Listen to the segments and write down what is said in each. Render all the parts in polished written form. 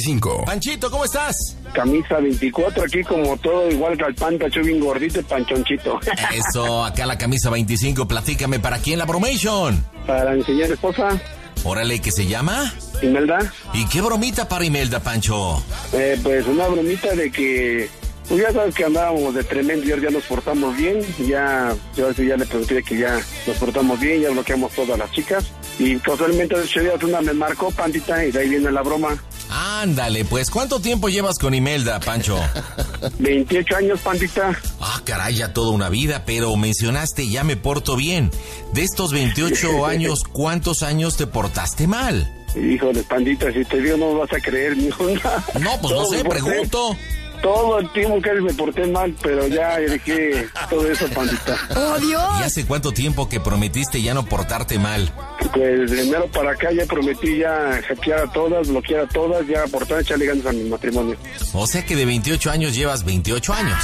25. Panchito, ¿cómo estás? Camisa 24, aquí como todo, igual que al Panta, yo bien gordito y panchonchito. Eso, acá la camisa 25, platícame, ¿para quién la bromation? Para mi señora esposa. Órale, ¿qué se llama? Imelda. ¿Y qué bromita para Imelda, Pancho? Pues una bromita de que, pues ya sabes que andábamos de tremendo y ya nos portamos bien, yo le pregunté que ya nos portamos bien, ya bloqueamos todas las chicas, y casualmente hace 8 días una me marcó, Pandita, y de ahí viene la broma. Ándale, pues, ¿cuánto tiempo llevas con Imelda, Pancho? 28 años, Pandita. Ah, caray, ya toda una vida, pero mencionaste ya me porto bien. De estos 28 años, ¿cuántos años te portaste mal? Híjole, Pandita, si te digo no me vas a creer ni una. No, pues no sé, pregunto. Todo el tiempo que me porté mal, pero ya dejé todo eso, Pandita. ¡Oh, Dios! ¿Y hace cuánto tiempo que prometiste ya no portarte mal? Pues de enero para acá ya prometí ya hackear a todas, bloquear a todas, ya portar, echarle ganas a mi matrimonio. O sea que de 28 años llevas 28 años.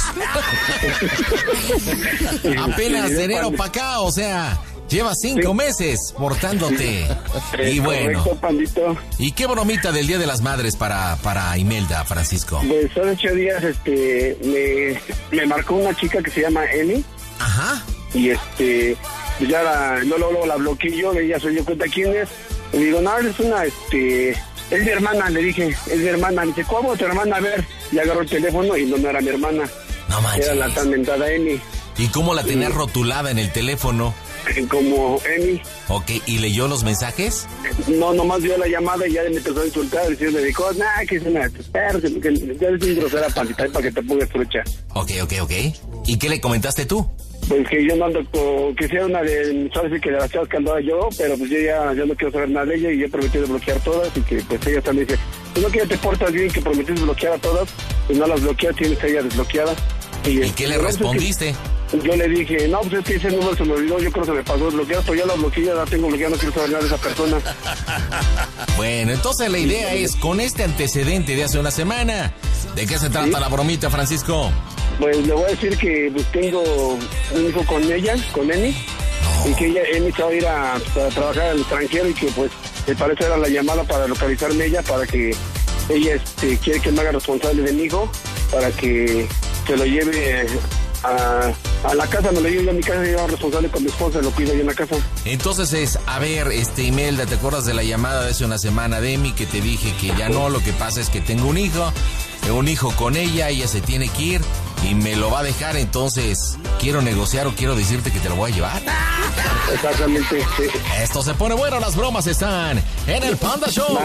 Apenas de enero para acá, o sea, llevas 5 meses portándote. Y bueno. Correcto, Pandito. ¿Y qué bromita del Día de las Madres para Imelda, Francisco? Pues hace 8 días me marcó una chica que se llama Emi. Ajá. Y ya luego la bloqueé yo, ella se dio cuenta quién es. Le digo, no, es mi hermana, le dije, es mi hermana. Me dice, ¿cómo tu hermana? A ver, y agarró el teléfono y no era mi hermana. No manches. Era la tan mentada Emi. ¿Y cómo la tenías rotulada en el teléfono? Como Emi. Ok, ¿y leyó los mensajes? No, nomás vio la llamada y ya me empezó a insultar, me dijo, que es una perra, que ya es un grosera, Pandita, para que te pongas trucha. Ok. ¿Y qué le comentaste tú? Pues que yo no ando que sea una de, sabes que de las chavas que andaba yo, pero pues yo ya no quiero saber nada de ella y yo prometí de bloquear todas y que pues ella también dice, pues no que ya te portas bien, que prometiste bloquear a todas, pues no las bloqueas, tienes a ella desbloqueada. ¿Y qué le respondiste? Yo le dije, no, pues es que ese número se me olvidó, yo creo que se me pasó desbloquear, pero ya la bloqueé, ya la tengo bloqueada, no quiero saber nada de esa persona. Bueno, entonces la idea es, con este antecedente de hace una semana, ¿de qué se trata la bromita, Francisco? Pues le voy a decir que pues, tengo un hijo con ella, con Emi, y que Emi se va a ir a trabajar al extranjero y que pues me parece era la llamada para localizarme ella, para que ella quiere que me haga responsable de mi hijo, para que se lo lleve a la casa, me lo llevo yo a mi casa, yo responsable con mi esposa, lo cuido yo en la casa. Entonces a ver, Imelda, ¿te acuerdas de la llamada de hace una semana de Emi que te dije que ya no, lo que pasa es que tengo un hijo con ella se tiene que ir y me lo va a dejar, entonces quiero negociar o quiero decirte que te lo voy a llevar? Exactamente, sí. Esto se pone bueno, las bromas están en el Panda Show.